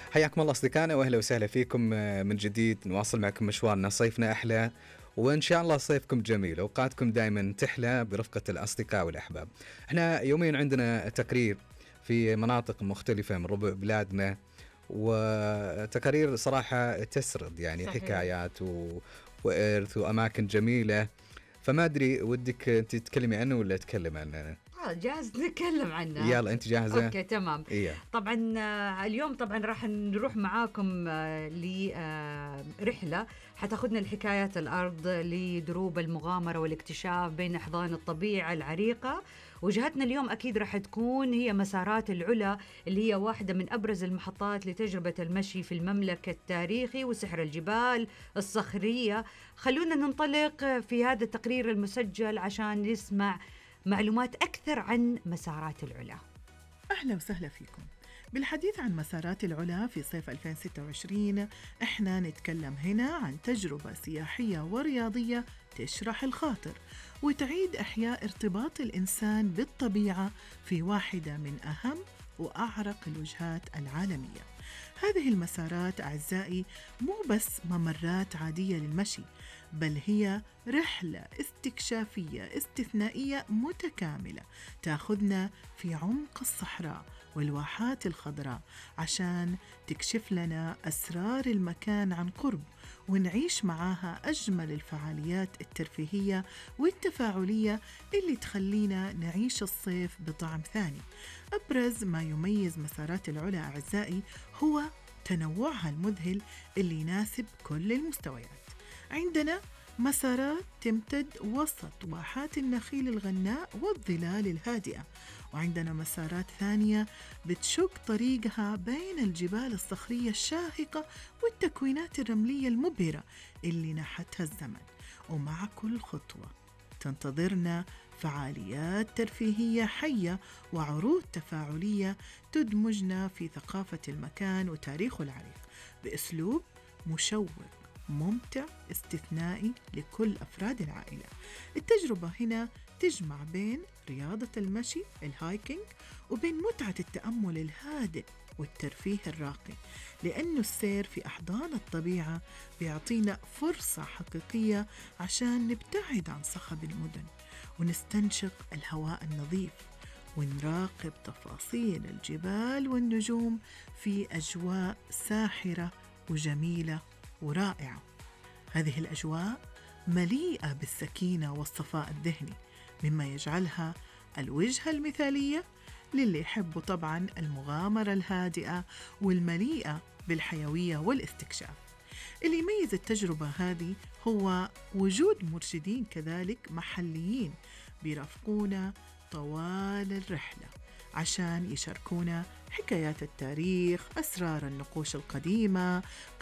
حياكم الله أصدقائنا وأهلا وسهلا فيكم من جديد. نواصل معكم مشوارنا، صيفنا أحلى وإن شاء الله صيفكم جميل، أوقاتكم دائما تحلى برفقة الأصدقاء والأحباب. احنا يوميا عندنا تقرير في مناطق مختلفة من ربع بلادنا، وتقارير صراحة تسرد يعني صحيح. حكايات وإرث وأماكن جميلة. فما أدري ودك أنت تتكلمي عنه ولا أتكلم عنه؟ جاهز نتكلم عنها. يلا أنت جاهزة؟ اوكي تمام. إيه. طبعا اليوم طبعا راح نروح معاكم لرحلة حتاخذنا الحكايات الأرض لدروب المغامرة والاكتشاف بين أحضان الطبيعة العريقة. وجهتنا اليوم أكيد راح تكون هي مسارات العلا، اللي هي واحدة من أبرز المحطات لتجربة المشي في المملكة التاريخي وسحر الجبال الصخرية. خلونا ننطلق في هذا التقرير المسجل عشان نسمع معلومات أكثر عن مسارات العلا. أهلا وسهلا فيكم. بالحديث عن مسارات العلا في صيف 2026 إحنا نتكلم هنا عن تجربة سياحية ورياضية تشرح الخاطر وتعيد إحياء ارتباط الإنسان بالطبيعة في واحدة من أهم وأعرق الوجهات العالمية. هذه المسارات أعزائي مو بس ممرات عادية للمشي، بل هي رحلة استكشافية استثنائية متكاملة تأخذنا في عمق الصحراء والواحات الخضراء عشان تكشف لنا أسرار المكان عن قرب، ونعيش معاها أجمل الفعاليات الترفيهية والتفاعلية اللي تخلينا نعيش الصيف بطعم ثاني. أبرز ما يميز مسارات العلا أعزائي هو تنوعها المذهل اللي يناسب كل المستويات. عندنا مسارات تمتد وسط واحات النخيل الغناء والظلال الهادئة، وعندنا مسارات ثانية بتشق طريقها بين الجبال الصخرية الشاهقة والتكوينات الرملية المبهرة اللي نحتها الزمن. ومع كل خطوة تنتظرنا فعاليات ترفيهية حية وعروض تفاعلية تدمجنا في ثقافة المكان وتاريخه العريق بأسلوب مشوق ممتع استثنائي لكل أفراد العائلة. التجربة هنا تجمع بين رياضة المشي الهايكينج وبين متعة التأمل الهادئ والترفيه الراقي، لأنه السير في أحضان الطبيعة بيعطينا فرصة حقيقية عشان نبتعد عن صخب المدن ونستنشق الهواء النظيف ونراقب تفاصيل الجبال والنجوم في أجواء ساحرة وجميلة ورائعة. هذه الأجواء مليئة بالسكينة والصفاء الذهني، مما يجعلها الوجهة المثالية للي يحبوا طبعاً المغامرة الهادئة والمليئة بالحيوية والاستكشاف. اللي يميز التجربة هذه هو وجود مرشدين كذلك محليين بيرافقونا طوال الرحلة عشان يشاركونا حكايات التاريخ، أسرار النقوش القديمة،